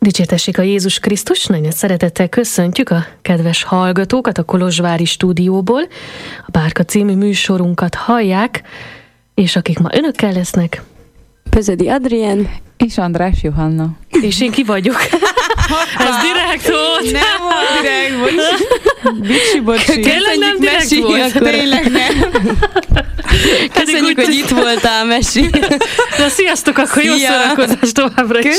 Dicsértessék a Jézus Krisztus, nagyon szeretettel köszöntjük a kedves hallgatókat a Kolozsvári stúdióból. A Bárka című műsorunkat hallják, és akik ma önökkel lesznek... Pözedi Adrien és András Johanna. És én ki vagyok? Ez direkt volt. Nem volt direkt, bocsi. Tényleg nem direkt volt? Tényleg nem. Köszönjük, hogy itt voltál, Mesi. Na, sziasztok, akkor jó szórakozást továbbra is.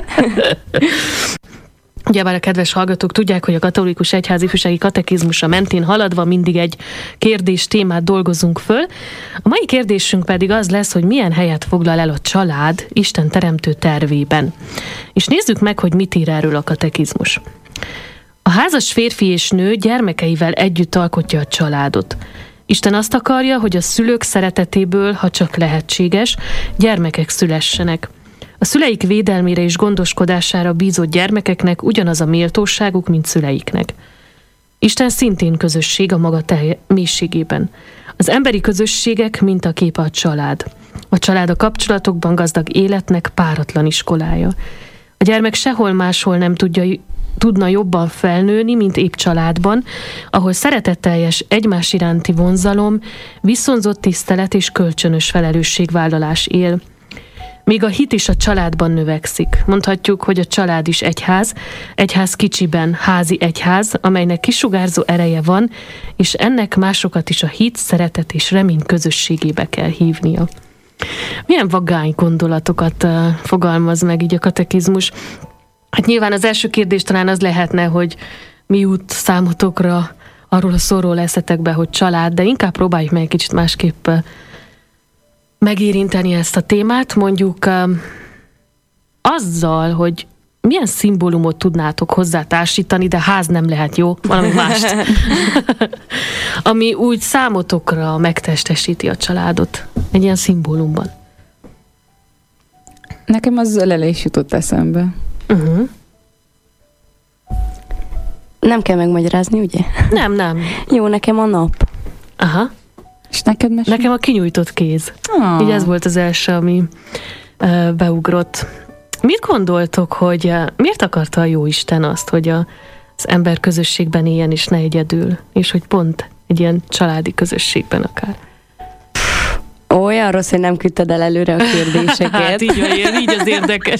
Ugyebár a kedves hallgatók tudják, hogy a Katolikus Egyház ifjúsági katekizmusa mentén haladva mindig egy kérdés témát dolgozunk föl. A mai kérdésünk pedig az lesz, hogy milyen helyet foglal el a család Isten teremtő tervében. És nézzük meg, hogy mit ír erről a katekizmus. A házas férfi és nő gyermekeivel együtt alkotja a családot. Isten azt akarja, hogy a szülők szeretetéből, ha csak lehetséges, gyermekek szülessenek. A szüleik védelmére és gondoskodására bízott gyermekeknek ugyanaz a méltóságuk, mint szüleiknek. Isten szintén közösség a maga mélységében. Az emberi közösségek mintaképe a család. A család a kapcsolatokban gazdag életnek páratlan iskolája. A gyermek sehol máshol nem tudna jobban felnőni, mint épp családban, ahol szeretetteljes egymás iránti vonzalom, viszonzott tisztelet és kölcsönös felelősségvállalás él. Még a hit is a családban növekszik. Mondhatjuk, hogy a család is egyház kicsiben házi egyház, amelynek kisugárzó ereje van, és ennek másokat is a hit, szeretet és remény közösségébe kell hívnia. Milyen vagány gondolatokat fogalmaz meg így a katekizmus? Hát nyilván az első kérdés talán az lehetne, hogy mi jut számotokra arról a szóról eszetekbe, hogy család, de inkább próbáljuk meg egy kicsit másképp megérinteni ezt a témát, mondjuk azzal, hogy milyen szimbólumot tudnátok hozzátársítani, de ház nem lehet, jó? Valami mást. Ami úgy számotokra megtestesíti a családot. Egy ilyen szimbólumban. Nekem az ölelés jutott eszembe. Nem kell megmagyarázni, ugye? Nem. Jó, nekem a nap. Aha. És neked Mesi? Nekem a kinyújtott kéz. Így ez volt az első, ami beugrott. Mit gondoltok, hogy miért akarta a Jóisten azt, hogy az ember közösségben éljen és ne egyedül, és hogy pont egy ilyen családi közösségben akár? Olyan rossz, hogy nem küldted el előre a kérdéseket. Hát így az érdekes.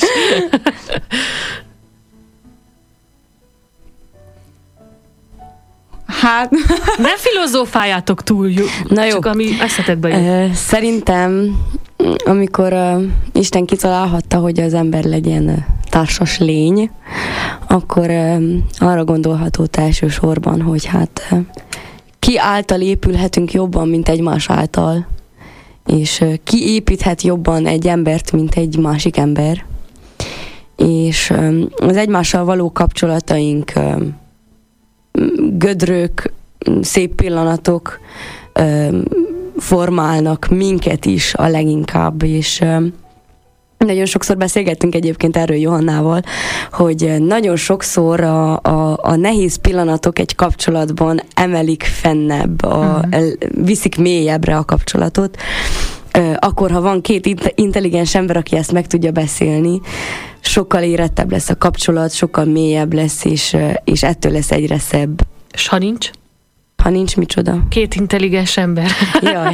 Hát... Ne filozófáljátok túl, na jó. Csak ami eszetekbe jön. Szerintem, amikor Isten kitalálhatta, hogy az ember legyen társas lény, akkor arra gondolhatott elsősorban, hogy hát ki által épülhetünk jobban, mint egymás által, és ki építhet jobban egy embert, mint egy másik ember. És az egymással való kapcsolataink gödrök, szép pillanatok formálnak minket is a leginkább, és nagyon sokszor beszélgettünk egyébként erről Johannával, hogy nagyon sokszor a nehéz pillanatok egy kapcsolatban emelik fennebb, viszik mélyebbre a kapcsolatot. Akkor, ha van két intelligens ember, aki ezt meg tudja beszélni, sokkal érettebb lesz a kapcsolat, sokkal mélyebb lesz, és ettől lesz egyre szebb. És ha nincs? Ha nincs, micsoda? Két intelligens ember. Jaj,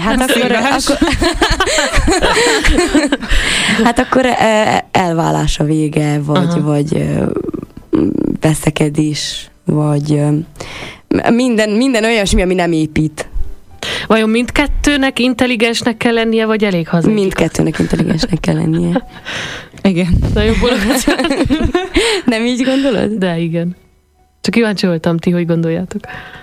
akkor elválás a vége, vagy veszekedés, vagy minden olyasmi, ami nem épít. Vajon mindkettőnek intelligensnek kell lennie, vagy elég hazudni? Mindkettőnek intelligensnek kell lennie. Igen. Nagyon bologat. Nem így gondolod? De igen. Csak kíváncsi voltam, ti hogy gondoljátok.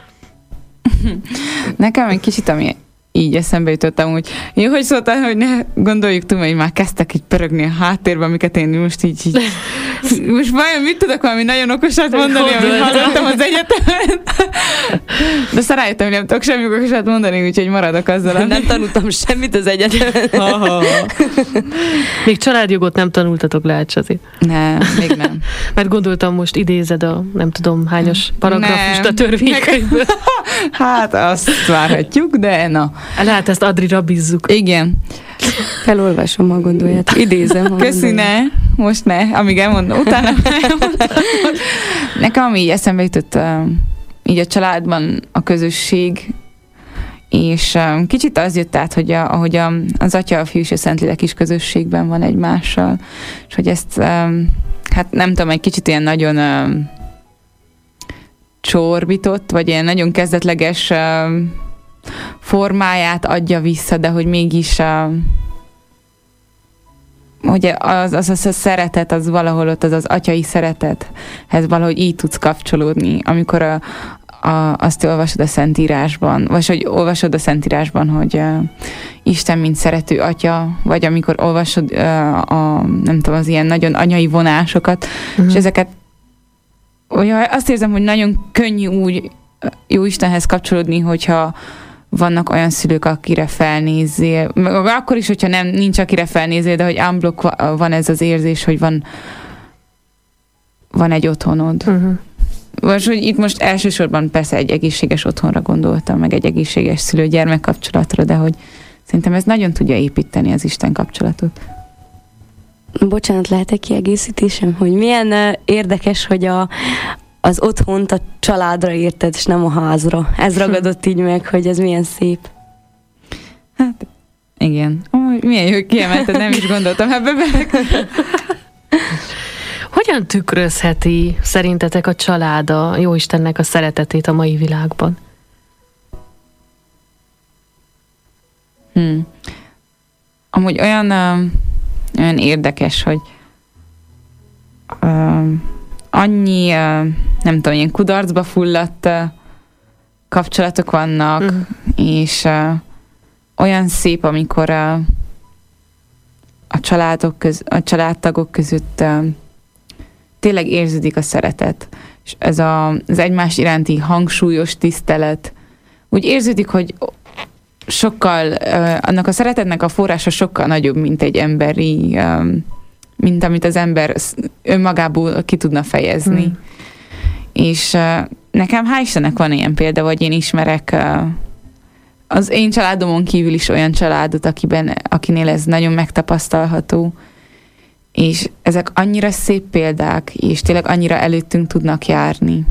Nekem egy kicsit, ami így eszembe jutottam, hogy jó, hogy szóltál, hogy ne gondoljuk túl, hogy már kezdtek így pörögni a háttérben, amiket én most így most vajon mit tudok valami nagyon okosat mondani, amit hallottam az egyetemen? De aztán rájöttem, hogy nem tudok semmi okosat mondani, úgyhogy maradok azzal. Nem tanultam semmit az egyetemen. Még családjogot nem tanultatok, lehet azért. Nem, még nem. Mert gondoltam, most idézed a nem tudom hányos paragrafust a törvénykönyvből. Hát azt várhatjuk, de na. Lehet ezt Adrira bízzuk. Igen. Felolvasom, ha gondolját. Idézem, ha Köszine. most ne, amíg elmondom, utána elmondom. Nekem ami így eszembe jutott, így a családban a közösség, és kicsit az jött át, hogy ahogy az Atya, a Fiú és a Szentlélek is közösségben van egymással, és hogy ezt, hát nem tudom, egy kicsit ilyen nagyon csorbított, vagy ilyen nagyon kezdetleges formáját adja vissza, de hogy mégis hogy az a szeretet, az valahol ott az atyai szeretethez valahogy így tudsz kapcsolódni, amikor azt olvasod a Szentírásban, vagy hogy olvasod a Szentírásban, hogy Isten mint szerető atya, vagy amikor olvasod nem tudom, az ilyen nagyon anyai vonásokat, és ezeket azt érzem, hogy nagyon könnyű úgy jó Istenhez kapcsolódni, hogyha vannak olyan szülők, akire felnézzél, akkor is, hogyha nincs akire felnézzél, de hogy unblock van ez az érzés, hogy van egy otthonod. Vagy hogy itt most elsősorban persze egy egészséges otthonra gondoltam, meg egy egészséges szülő-gyermek kapcsolatra, de hogy szerintem ez nagyon tudja építeni az Isten kapcsolatot. Bocsánat, lehet egy kiegészítésem, hogy milyen érdekes, hogy az otthont a családra érted, és nem a házra. Ez ragadott így meg, hogy ez milyen szép. Hát, igen. Milyen jó, kiemelted, nem is gondoltam ebbe bele. Hogyan tükrözheti szerintetek a család a Jóistennek a szeretetét a mai világban? Amúgy olyan érdekes, hogy annyi, nem tudom, ilyen kudarcba fulladt kapcsolatok vannak, és olyan szép, amikor a családtagok között tényleg érződik a szeretet. És ez az egymás iránti hangsúlyos tisztelet. Úgy érződik, hogy sokkal, annak a szeretetnek a forrása sokkal nagyobb, mint egy emberi, mint amit az ember önmagából ki tudna fejezni. És nekem hál' Istennek van ilyen példa, vagy én ismerek az én családomon kívül is olyan családot, akinél ez nagyon megtapasztalható, és ezek annyira szép példák, és tényleg annyira előttünk tudnak járni.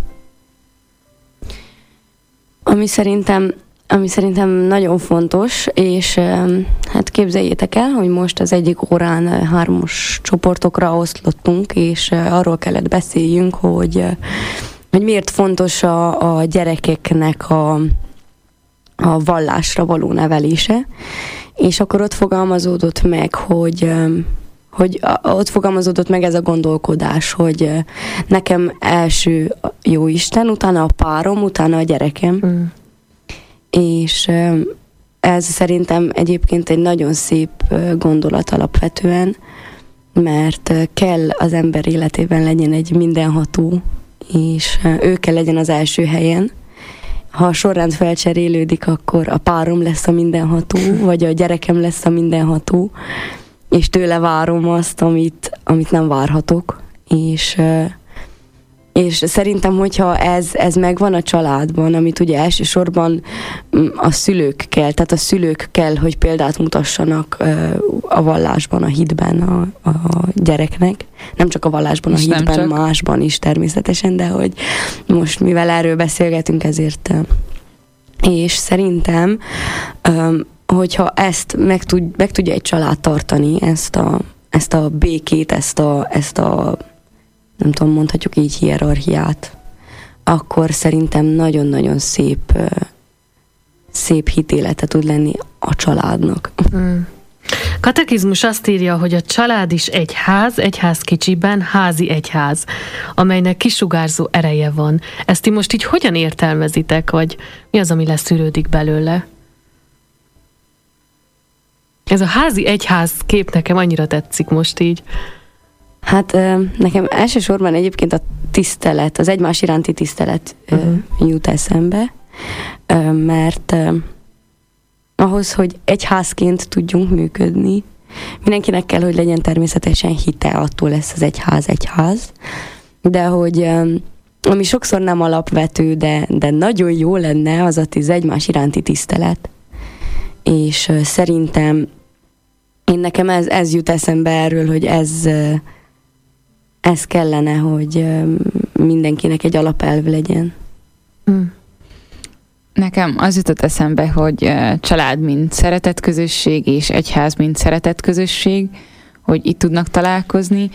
Ami szerintem nagyon fontos, és hát képzeljétek el, hogy most az egyik órán 3 csoportokra oszlottunk, és arról kellett beszéljünk, hogy miért fontos a gyerekeknek a vallásra való nevelése, és akkor ott fogalmazódott meg, hogy ott fogalmazódott meg ez a gondolkodás, hogy nekem első Jóisten, utána a párom, utána a gyerekem. És ez szerintem egyébként egy nagyon szép gondolat alapvetően, mert kell az ember életében legyen egy mindenható, és ő kell legyen az első helyen. Ha a sorrend felcserélődik, akkor a párom lesz a mindenható, vagy a gyerekem lesz a mindenható, és tőle várom azt, amit nem várhatok. És szerintem, hogyha ez megvan a családban, amit ugye elsősorban a szülők kell, tehát a szülők kell, hogy példát mutassanak a vallásban, a hitben a gyereknek. Nem csak a vallásban, és a hitben, másban is természetesen, de hogy most mivel erről beszélgetünk, ezért. És szerintem, hogyha ezt meg tudja egy család tartani, ezt a békét, ezt a nem tudom, mondhatjuk így hierarchiát, akkor szerintem nagyon-nagyon szép hitélete tud lenni a családnak. Katekizmus azt írja, hogy a család is egyház kicsiben, házi egyház, amelynek kisugárzó ereje van. Ezt ti most így hogyan értelmezitek, vagy mi az, ami leszűrődik belőle? Ez a házi egyház kép nekem annyira tetszik most így. Hát nekem elsősorban egyébként a tisztelet, az egymás iránti tisztelet jut eszembe, mert ahhoz, hogy egyházként tudjunk működni, mindenkinek kell, hogy legyen természetesen hite, attól lesz az egyház, de hogy ami sokszor nem alapvető, de nagyon jó lenne, az az egymás iránti tisztelet. És szerintem nekem ez jut eszembe erről, hogy ez kellene, hogy mindenkinek egy alapelv legyen. Nekem az jutott eszembe, hogy család mint szeretett közösség, és egyház mint szeretett közösség, hogy itt tudnak találkozni,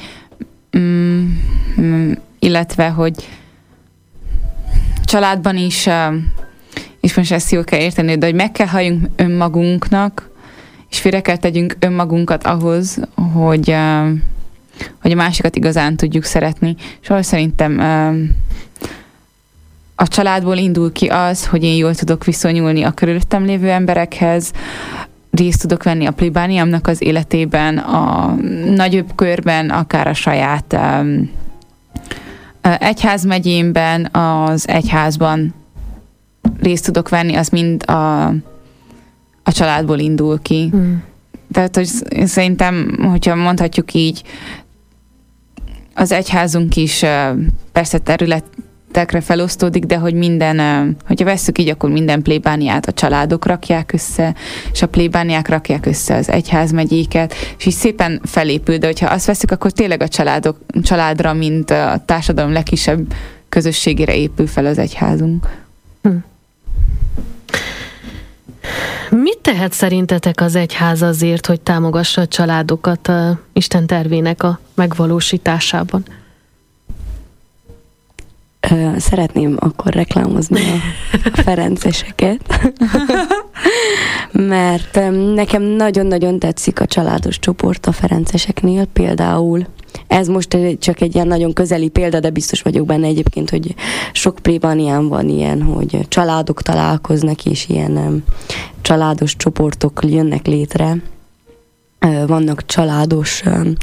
illetve, hogy családban is, és most ezt jól kell érteni, de hogy meg kell halljunk önmagunknak, és félre kell tegyünk önmagunkat ahhoz, hogy a másikat igazán tudjuk szeretni. És ahol szerintem a családból indul ki az, hogy én jól tudok viszonyulni a körülöttem lévő emberekhez, részt tudok venni a plébániámnak az életében, a nagyobb körben, akár a saját egyházmegyémben, az egyházban részt tudok venni, az mind a családból indul ki. Tehát, hogy szerintem, hogyha mondhatjuk így, az egyházunk is persze területekre felosztódik, de hogy minden, hogyha vesszük így, akkor minden plébániát a családok rakják össze, és a plébániák rakják össze az egyházmegyéket, és így szépen felépül, de hogyha azt vesszük, akkor tényleg a családra, mint a társadalom legkisebb közösségére épül fel az egyházunk. Mit tehet szerintetek az egyház azért, hogy támogassa a családokat a Isten tervének a megvalósításában? Szeretném akkor reklámozni a ferenceseket, mert nekem nagyon-nagyon tetszik a családos csoport a ferenceseknél, például. Ez most csak egy ilyen nagyon közeli példa, de biztos vagyok benne egyébként, hogy sok plébánián van ilyen, hogy családok találkoznak, és ilyen családos csoportok jönnek létre. Vannak családos,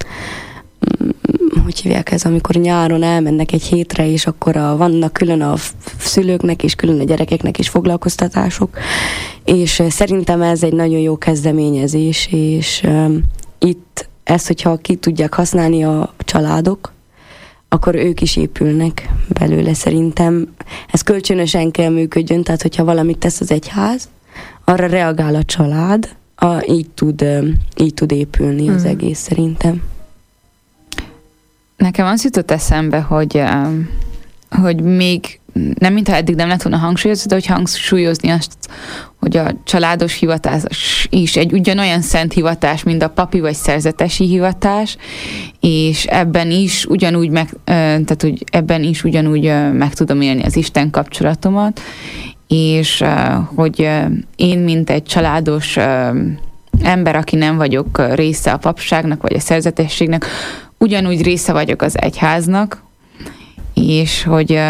hogy hívják ez, amikor nyáron elmennek egy hétre, és akkor vannak külön a szülőknek, és külön a gyerekeknek is foglalkoztatások. És szerintem ez egy nagyon jó kezdeményezés, és itt ezt, hogyha ki tudják használni a családok, akkor ők is épülnek belőle. Szerintem ez kölcsönösen kell működjön, tehát hogyha valamit tesz az egyház, arra reagál a család, így tud épülni az egész szerintem. Nekem az jutott eszembe, hogy még nem mintha eddig nem lett volna hangsúlyozni, de hogy hangsúlyozni azt, hogy a családos hivatás is egy ugyanolyan szent hivatás, mint a papi vagy szerzetesi hivatás, és ebben is ugyanúgy meg tudom élni az Isten kapcsolatomat, és hogy én, mint egy családos ember, aki nem vagyok része a papságnak vagy a szerzetességnek, ugyanúgy része vagyok az egyháznak, és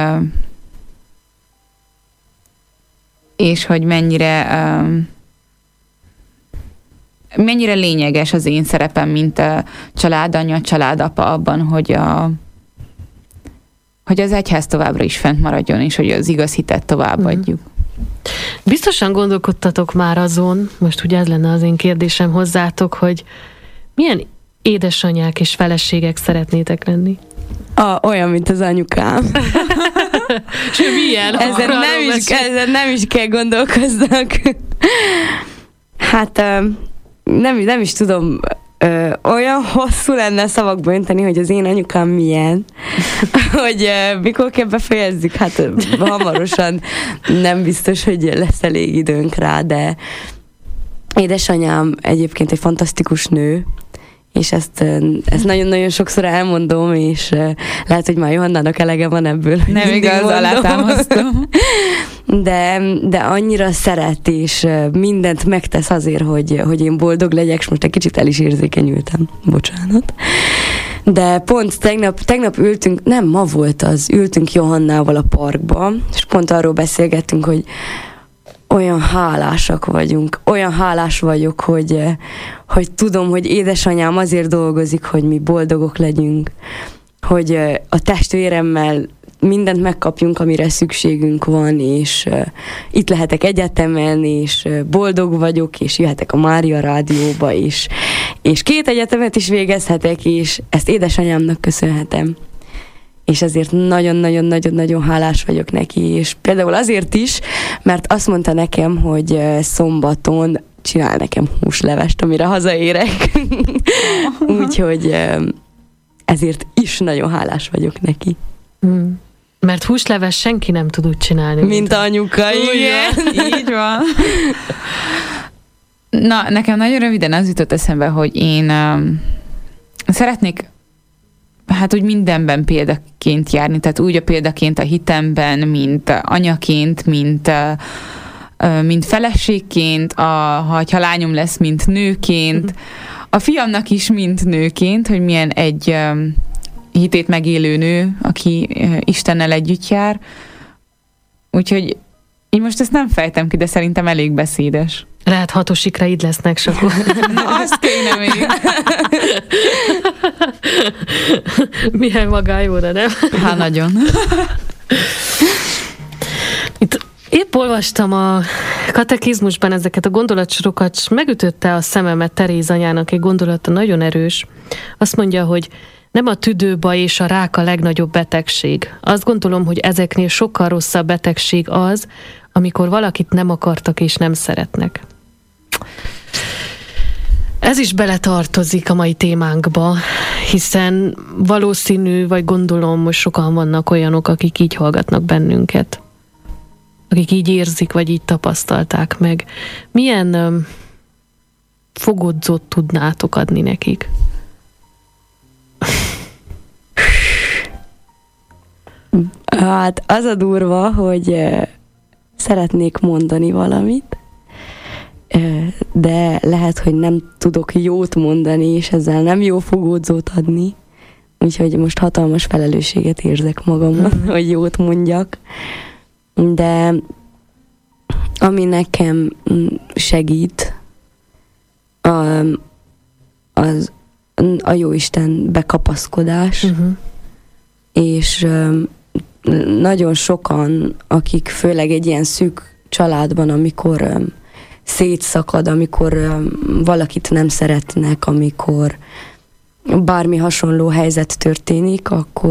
hogy mennyire lényeges az én szerepem, mint a családanya, családapa abban, hogy az egyház továbbra is fent maradjon, és hogy az igaz hitet továbbadjuk. Biztosan gondolkodtatok már azon, most ugye ez lenne az én kérdésem hozzátok, hogy milyen édesanyák és feleségek szeretnétek lenni? Olyan, mint az anyukám. És milyen? Ezen nem is kell gondolkoznak. Hát nem is tudom, olyan hosszú lenne szavakba önteni, hogy az én anyukám milyen, hogy mikor kell befejezzük, hát hamarosan nem biztos, hogy lesz elég időnk rá, de édesanyám egyébként egy fantasztikus nő, és ezt nagyon-nagyon sokszor elmondom, és lehet, hogy már Johannának elege van ebből. Nem igaz, alátámasztom. De annyira szeret, és mindent megtesz azért, hogy én boldog legyek, és most egy kicsit el is érzékenyültem. Bocsánat. De pont tegnap ültünk, nem, ma volt az, ültünk Johannával a parkba, és pont arról beszélgettünk, hogy olyan hálásak vagyunk, olyan hálás vagyok, hogy tudom, hogy édesanyám azért dolgozik, hogy mi boldogok legyünk, hogy a testvéremmel mindent megkapjunk, amire szükségünk van, és itt lehetek egyetemen, és boldog vagyok, és jöhetek a Mária Rádióba is, és 2 egyetemet is végezhetek, és ezt édesanyámnak köszönhetem. És ezért nagyon-nagyon-nagyon-nagyon hálás vagyok neki, és például azért is, mert azt mondta nekem, hogy szombaton csinál nekem húslevest, amire hazaérek. Úgyhogy ezért is nagyon hálás vagyok neki. Mert húsleves senki nem tud úgy csinálni. Mint anyuka, igen. Így van. Na, nekem nagyon röviden az jutott eszembe, hogy én szeretnék hát úgy mindenben példaként járni, tehát úgy a példaként a hitemben, mint anyaként, mint feleségként, ha lányom lesz, mint nőként, a fiamnak is, mint nőként, hogy milyen egy hitét megélő nő, aki Istennel együtt jár. Úgyhogy én most ezt nem fejtem ki, de szerintem elég beszédes. Lehet 6-osikra így lesznek sok. Na, azt kéne még. Milyen magájóra, nem? Hát nagyon. Itt épp olvastam a katekizmusban ezeket a gondolatsorokat, és megütötte a szememet Teréz anyának egy gondolata, nagyon erős. Azt mondja, hogy nem a tüdőbaj és a rák a legnagyobb betegség. Azt gondolom, hogy ezeknél sokkal rosszabb betegség az, amikor valakit nem akartak és nem szeretnek. Ez is beletartozik a mai témánkba, hiszen valószínű, vagy gondolom, hogy sokan vannak olyanok, akik így hallgatnak bennünket. Akik így érzik, vagy így tapasztalták meg. Milyen fogodzót tudnátok adni nekik? Hát az a durva, hogy szeretnék mondani valamit, de lehet, hogy nem tudok jót mondani, és ezzel nem jó fogódzót adni. Úgyhogy most hatalmas felelősséget érzek magamon, hogy jót mondjak. De ami nekem segít, az a Jóisten bekapaszkodás, és nagyon sokan, akik főleg egy ilyen szűk családban, amikor szétszakad, amikor valakit nem szeretnek, amikor bármi hasonló helyzet történik,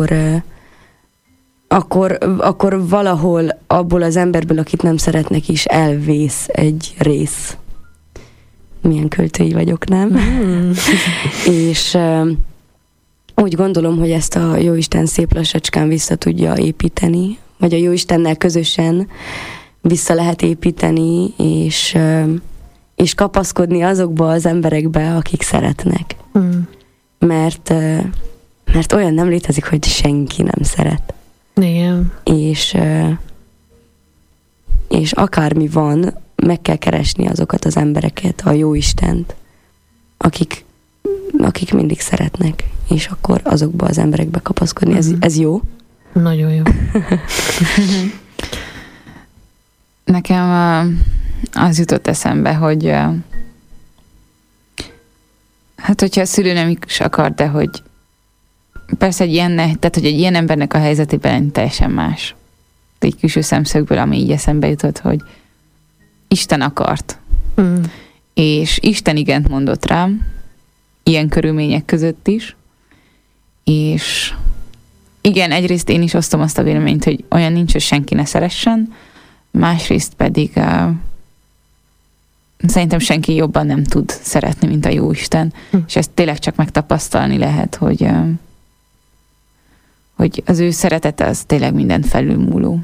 akkor valahol abból az emberből, akit nem szeretnek is, elvész egy rész. Milyen költői vagyok, nem? És úgy gondolom, hogy ezt a Jóisten szép lassacskán vissza tudja építeni, vagy a Jóistennel közösen vissza lehet építeni, és kapaszkodni azokba az emberekbe, akik szeretnek. Mert olyan nem létezik, hogy senki nem szeret. Igen. És akármi van, meg kell keresni azokat az embereket, a Jóistent, akik mindig szeretnek, és akkor azokba az emberekbe kapaszkodni. Ez jó? Nagyon jó. Nekem az jutott eszembe, hogy hát hogyha a szülő nem is akar, de hogy persze tehát hogy egy ilyen embernek a helyzetében teljesen más. Egy külső szemszögből, ami így eszembe jutott, hogy Isten akart. És Isten igent mondott rám, ilyen körülmények között is, és igen, egyrészt én is osztom azt a véleményt, hogy olyan nincs, hogy senki ne szeressen, másrészt pedig szerintem senki jobban nem tud szeretni, mint a Jóisten, és ezt tényleg csak megtapasztalni lehet, hogy az ő szeretete az tényleg mindent felülmúló.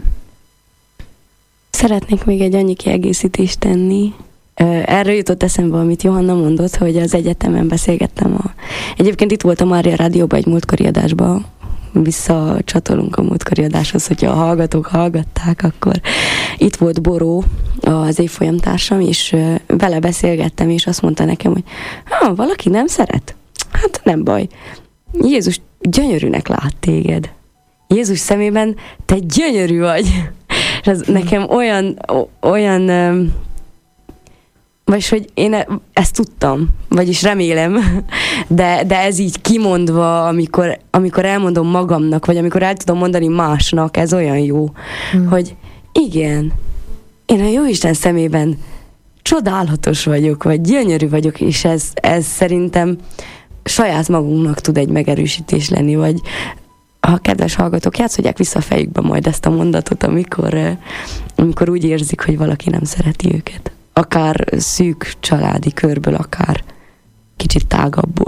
Szeretnék még egy annyi kiegészítést tenni. Erről jutott eszembe, amit Johanna mondott, hogy az egyetemen beszélgettem. Egyébként itt volt a Mária Rádióban egy múltkori adásban, visszacsatolunk a múltkori adáshoz, hogyha a hallgatók hallgatták, akkor itt volt Boró, az évfolyamtársam, és vele beszélgettem, és azt mondta nekem, hogy valaki nem szeret? Hát nem baj. Jézus gyönyörűnek lát téged. Jézus szemében te gyönyörű vagy. És ez nekem olyan vagyis, hogy én ezt tudtam, vagyis remélem, de ez így kimondva, amikor elmondom magamnak, vagy amikor el tudom mondani másnak, ez olyan jó, hogy igen, én a Jóisten szemében csodálatos vagyok, vagy gyönyörű vagyok, és ez szerintem saját magunknak tud egy megerősítés lenni, vagy ha kedves hallgatók, játszodják vissza a fejükbe majd ezt a mondatot, amikor úgy érzik, hogy valaki nem szereti őket. Akár szűk családi körből, akár kicsit tágabbból.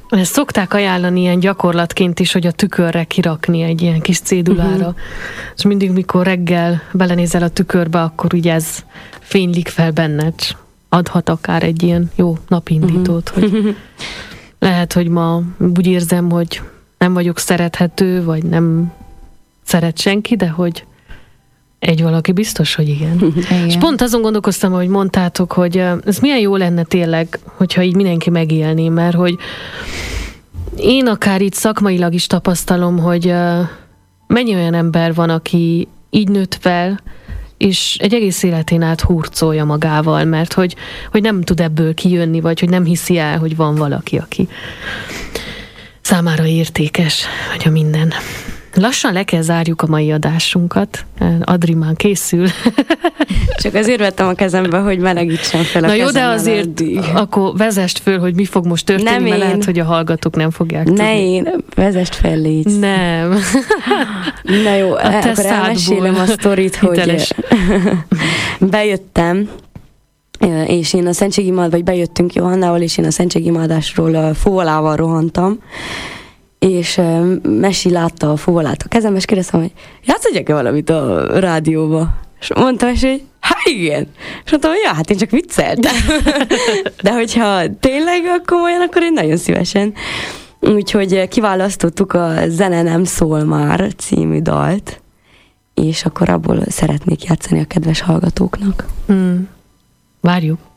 Ezt szokták ajánlani ilyen gyakorlatként is, hogy a tükörre kirakni egy ilyen kis cédulára. És mindig, mikor reggel belenézel a tükörbe, akkor ugye ez fénylik fel benned. Adhat akár egy ilyen jó napindítót, hogy lehet, hogy ma úgy érzem, hogy nem vagyok szerethető, vagy nem szeret senki, de hogy egy valaki biztos, hogy igen. És pont azon gondolkoztam, hogy mondtátok, hogy ez milyen jó lenne tényleg, hogyha így mindenki megélné, mert hogy én akár itt szakmailag is tapasztalom, hogy mennyi olyan ember van, aki így nőtt fel, és egy egész életén át hurcolja magával, mert hogy nem tud ebből kijönni, vagy hogy nem hiszi el, hogy van valaki, aki számára értékes, vagy a minden. Lassan le kell zárjuk a mai adásunkat. Adri már készül. Csak azért vettem a kezembe, hogy melegítsen fel a kezem. Na jó, de azért addig. Akkor vezest föl, hogy mi fog most történni, mert lehet, hogy a hallgatók nem fogják tudni. Ne én, vezest fel, légy. Nem. Na jó, akkor elmesélem a sztorit, hogy bejöttem, és én a szentségimádásról, vagy bejöttünk Johannával, és én a szentségimádásról a fuvolával rohantam, és Messi látta a fuvolát a kezembe, és kérdeztem, hogy játszodjak-e valamit a rádióba? És mondtam, hogy hát igen. És mondtam, hogy ja, hát én csak vicceltem. De hogyha tényleg komolyan, akkor én nagyon szívesen. Úgyhogy kiválasztottuk a Zene nem szól már című dalt, és akkor abból szeretnék játszani a kedves hallgatóknak. Várjuk.